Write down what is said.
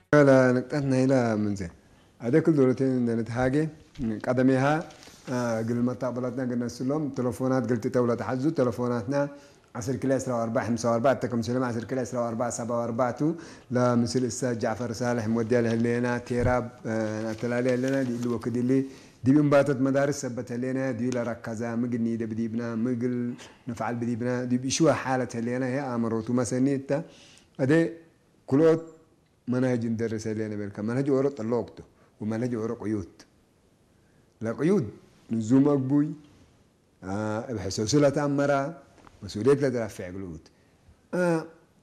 لا نقطتنا إلى من زين هذا كل دولتين نتهاجي قدميها قبل ما تقبلتنا قلنا السلام تلفونات قلت تولى تحزو تلفوناتنا 10 كلا 4 4 تكم سلام 10 كلا 4 7 4 لا مثل الأستاذ جعفر صالح مودي له لنا تيراب نتلالي لنا دي اللي وكد اللي دي بنباتت مدارس سبت لنا دي لركزا مقني ده بديبنا مقل نفعل بديبنا دي بشوى حالة لنا هي أمروتو مسنيتا أدي كلوت منهج ندرس لنا بالك منهج ورق طلقته ومنهج ورق قيود لا قيود نزوم أقبوي بحسوسلة أمرا مسؤولية لا ترفع قلود